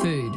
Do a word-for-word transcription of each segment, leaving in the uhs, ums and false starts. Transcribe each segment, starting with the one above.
food.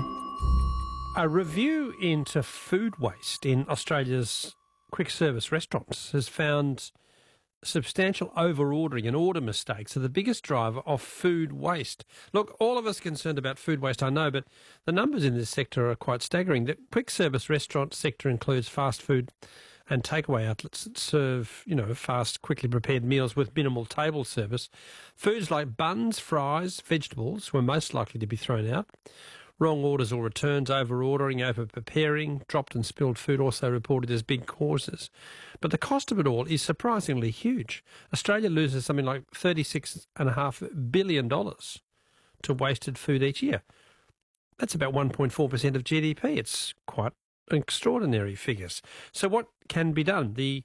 A review into food waste in Australia's quick service restaurants has found substantial over-ordering and order mistakes are the biggest driver of food waste. Look, all of us are concerned about food waste, I know, but the numbers in this sector are quite staggering. The quick service restaurant sector includes fast food and takeaway outlets that serve, you know, fast, quickly prepared meals with minimal table service. Foods like buns, fries, vegetables were most likely to be thrown out. Wrong orders or returns, over-ordering, over-preparing, dropped and spilled food also reported as big causes. But the cost of it all is surprisingly huge. Australia loses something like thirty-six point five billion dollars to wasted food each year. That's about one point four percent of G D P. It's quite extraordinary figures. So what can be done? The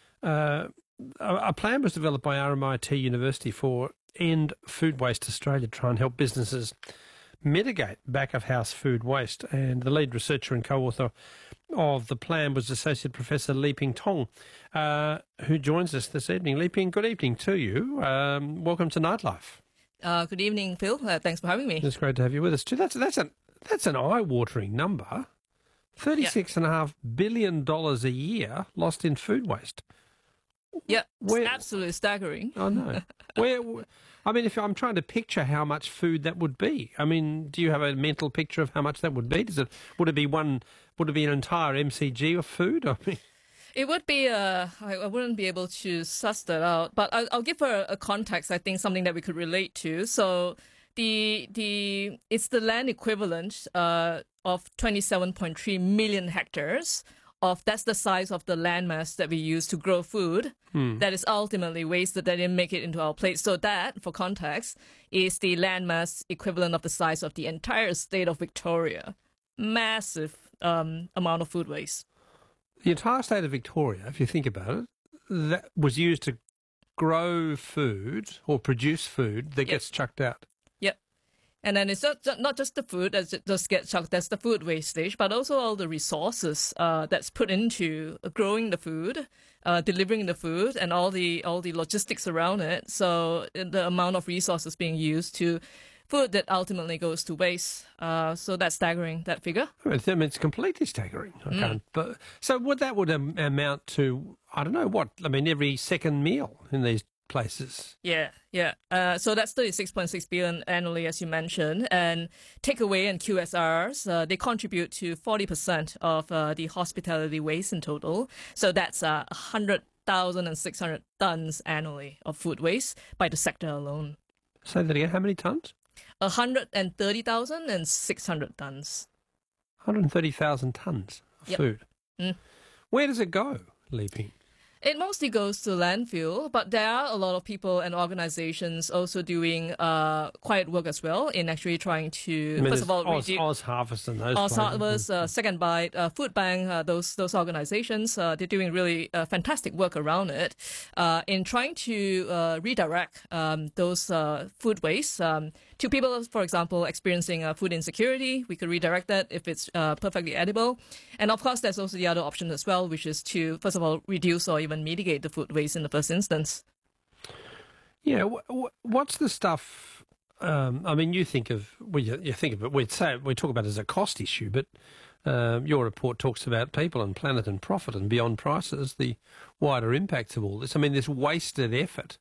uh, a plan was developed by R M I T University for End Food Waste Australia to try and help businesses mitigate back-of-house food waste. And the lead researcher and co-author of the plan was Associate Professor Liping Tong, uh, who joins us this evening. Liping, good evening to you. Um, welcome to Nightlife. Uh, good evening, Phil. Uh, thanks for having me. It's great to have you with us too. That's that's an that's an eye-watering number. Thirty-six yeah. and a half billion dollars a year lost in food waste. Yeah, Where, it's absolutely staggering. I know. Where, I mean, if I'm trying to picture how much food that would be, I mean, do you have a mental picture of how much that would be? Does it would it be one? Would it be an entire M C G of food? I mean, it would be. Uh, I, I wouldn't be able to suss that out, but I'll, I'll give a, a context. I think something that we could relate to. So the the it's the land equivalent uh, of twenty-seven point three million hectares. Of that's the size of the landmass that we use to grow food hmm. that is ultimately wasted, that didn't make it into our plate. So that, for context, is the landmass equivalent of the size of the entire state of Victoria. Massive um, amount of food waste. The entire state of Victoria, if you think about it, that was used to grow food or produce food that yep. gets chucked out. Yep. And then it's not, not just the food that just gets chucked, that's the food wastage, but also all the resources uh, that's put into growing the food, uh, delivering the food, and all the all the logistics around it. So the amount of resources being used to food that ultimately goes to waste. Uh, so that's staggering, that figure. I mean, it's completely staggering. I can't. Mm. But so what that would um, amount to, I don't know what, I mean, every second meal in these places. Yeah, yeah. Uh, so that's thirty-six point six billion annually, as you mentioned. And takeaway and Q S Rs, uh, they contribute to forty percent of uh, the hospitality waste in total. So that's uh, one hundred thousand six hundred tons annually of food waste by the sector alone. Say that again, how many tons? one hundred thirty thousand six hundred tons. one hundred thirty thousand tons of yep. food. Mm. Where does it go, Liping? It mostly goes to landfill, but there are a lot of people and organizations also doing uh, quiet work as well in actually trying to, I mean, first of all, Oz, reduce... Oz Harvest and those Oz places. Harvest, uh, Second Bite, uh, Food Bank, uh, those those organizations, uh, they're doing really uh, fantastic work around it uh, in trying to uh, redirect um, those uh, food waste um, to people, for example, experiencing uh, food insecurity. We could redirect that if it's uh, perfectly edible. And of course, there's also the other option as well, which is to, first of all, reduce or even mitigate the food waste in the first instance. Yeah, w- w- what's the stuff? Um, I mean, you think of well, you, you think of it. We'd say we talk about it as a cost issue, but um, your report talks about people and planet and profit and beyond prices. The wider impacts of all this. I mean, this wasted effort.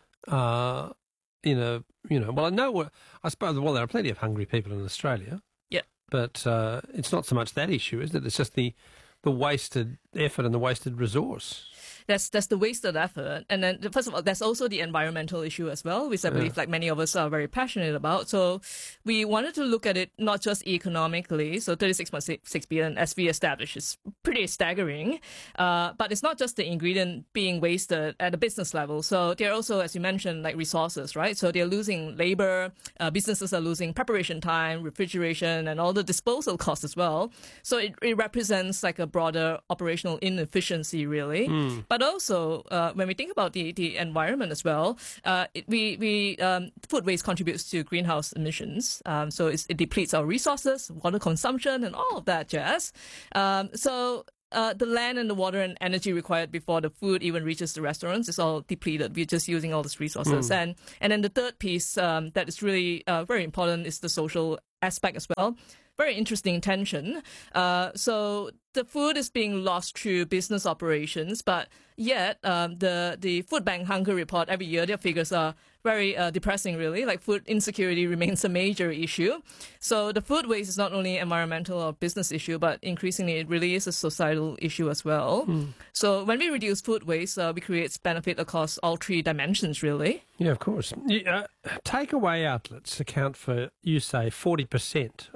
Uh, in a you know, well, I know. I suppose well, there are plenty of hungry people in Australia. Yeah, but uh, it's not so much that issue, is it? It's just the the wasted effort and the wasted resource. That's that's the wasted effort. And then, first of all, there's also the environmental issue as well, which I believe yeah. like many of us are very passionate about. So we wanted to look at it not just economically. So thirty-six point six billion, as we established, is pretty staggering. Uh, but it's not just the ingredient being wasted at a business level. So they're also, as you mentioned, like resources, right? So they're losing labor. Uh, businesses are losing preparation time, refrigeration, and all the disposal costs as well. So it, it represents like a broader operational inefficiency, really. Mm. But But also, uh, when we think about the, the environment as well, uh, it, we, we um, food waste contributes to greenhouse emissions. Um, so it's, it depletes our resources, water consumption, and all of that jazz. Um, so uh, the land and the water and energy required before the food even reaches the restaurants is all depleted. We're just using all these resources. Mm. And, and then the third piece um, that is really uh, very important is the social aspect as well. very interesting tension. Uh, so the food is being lost through business operations, but yet um, the the Food Bank Hunger Report every year, their figures are very uh, depressing, really. Like food insecurity remains a major issue. So the food waste is not only an environmental or business issue, but increasingly it really is a societal issue as well. Mm. So when we reduce food waste, uh, we create benefit across all three dimensions, really. Yeah, of course. Yeah, uh, takeaway outlets account for, you say, forty percent